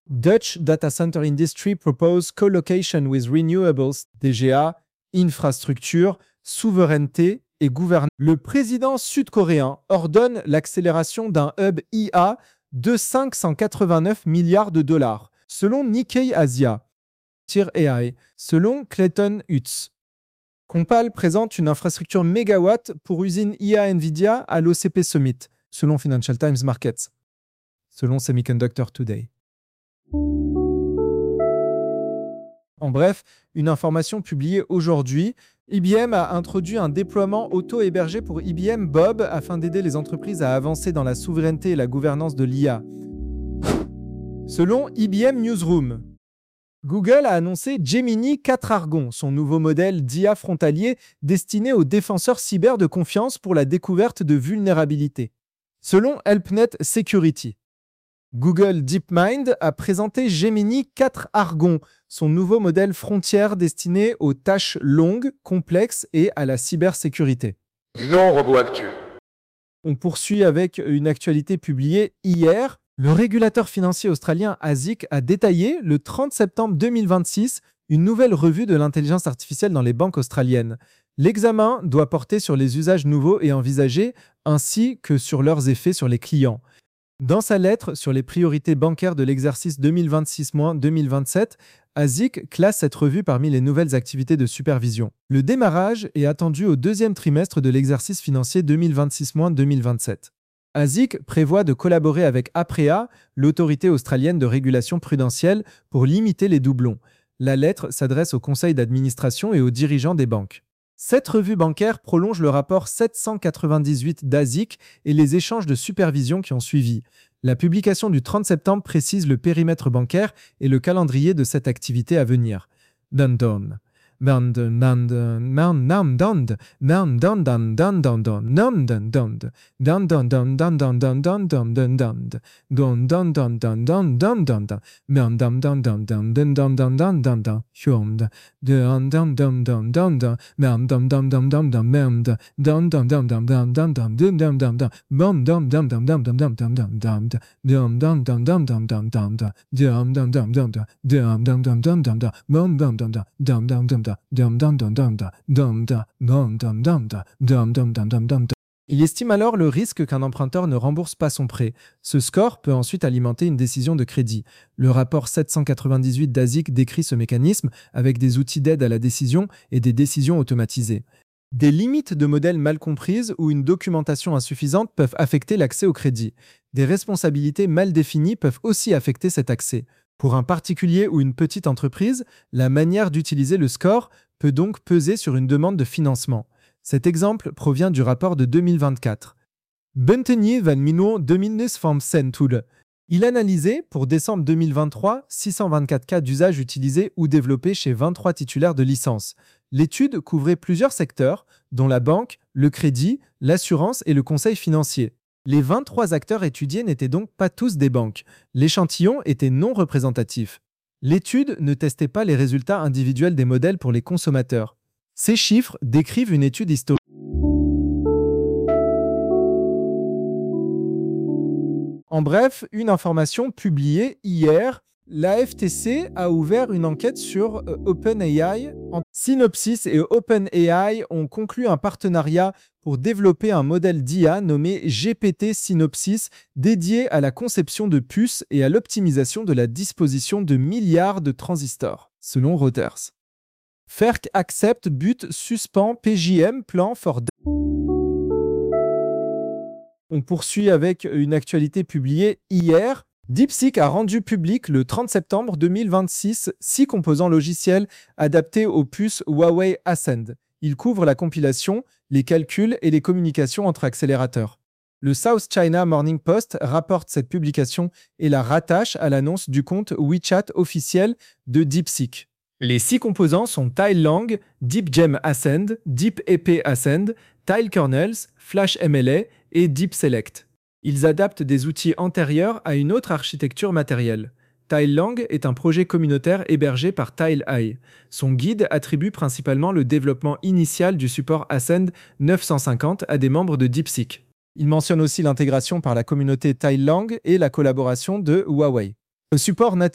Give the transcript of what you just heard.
Dutch Data Center Industry propose co-location with renewables, DGA, infrastructure, souveraineté et gouvernance. Le président sud-coréen ordonne l'accélération d'un hub IA de 589 milliards de dollars, selon Nikkei Asia. AI, selon Clayton Utz. Compal présente une infrastructure mégawatt pour usine IA Nvidia à l'OCP Summit, selon Financial Times Markets, selon Semiconductor Today. En bref, une information publiée aujourd'hui, IBM a introduit un déploiement auto-hébergé pour IBM Bob afin d'aider les entreprises à avancer dans la souveraineté et la gouvernance de l'IA. Selon IBM Newsroom, Google a annoncé Gemini 4 Argon, son nouveau modèle d'IA frontalier destiné aux défenseurs cyber de confiance pour la découverte de vulnérabilités. Selon HelpNet Security, Google DeepMind a présenté Gemini 4 Argon, son nouveau modèle frontière destiné aux tâches longues, complexes et à la cybersécurité. Non, robot actu. On poursuit avec une actualité publiée hier. Le régulateur financier australien ASIC a détaillé, le 30 septembre 2026, une nouvelle revue de l'intelligence artificielle dans les banques australiennes. L'examen doit porter sur les usages nouveaux et envisagés, ainsi que sur leurs effets sur les clients. Dans sa lettre sur les priorités bancaires de l'exercice 2026-2027, ASIC classe cette revue parmi les nouvelles activités de supervision. Le démarrage est attendu au deuxième trimestre de l'exercice financier 2026-2027. ASIC prévoit de collaborer avec APREA, l'autorité australienne de régulation prudentielle, pour limiter les doublons. La lettre s'adresse au conseil d'administration et aux dirigeants des banques. Cette revue bancaire prolonge le rapport 798 d'ASIC et les échanges de supervision qui ont suivi. La publication du 30 septembre précise le périmètre bancaire et le calendrier de cette activité à venir. Il estime alors le risque qu'un emprunteur ne rembourse pas son prêt. Ce score peut ensuite alimenter une décision de crédit. Le rapport 798 d'ASIC décrit ce mécanisme avec des outils d'aide à la décision et des décisions automatisées. Des limites de modèles mal comprises ou une documentation insuffisante peuvent affecter l'accès au crédit. Des responsabilités mal définies peuvent aussi affecter cet accès. Pour un particulier ou une petite entreprise, la manière d'utiliser le score peut donc peser sur une demande de financement. Cet exemple provient du rapport de 2024. Buntenje van Mino 2025 tool. Il analysait, pour décembre 2023, 624 cas d'usage utilisés ou développés chez 23 titulaires de licence. L'étude couvrait plusieurs secteurs, dont la banque, le crédit, l'assurance et le conseil financier. Les 23 acteurs étudiés n'étaient donc pas tous des banques. L'échantillon était non représentatif. L'étude ne testait pas les résultats individuels des modèles pour les consommateurs. Ces chiffres décrivent une étude historique. En bref, une information publiée hier, la FTC a ouvert une enquête sur OpenAI. Synopsys et OpenAI ont conclu un partenariat pour développer un modèle d'IA nommé GPT Synopsys dédié à la conception de puces et à l'optimisation de la disposition de milliards de transistors, selon Reuters. FERC accepte but suspend PJM plan for... On poursuit avec une actualité publiée hier. DeepSeek a rendu public le 30 septembre 2026 6 composants logiciels adaptés aux puces Huawei Ascend. Ils couvrent la compilation, les calculs et les communications entre accélérateurs. Le South China Morning Post rapporte cette publication et la rattache à l'annonce du compte WeChat officiel de DeepSeek. Les 6 composants sont TileLang, DeepGem Ascend, DeepEP Ascend, TileKernels, FlashMLA et DeepSelect. Ils adaptent des outils antérieurs à une autre architecture matérielle. TileLang est un projet communautaire hébergé par TileEye. Son guide attribue principalement le développement initial du support Ascend 950 à des membres de DeepSeek. Il mentionne aussi l'intégration par la communauté TileLang et la collaboration de Huawei. Le support natif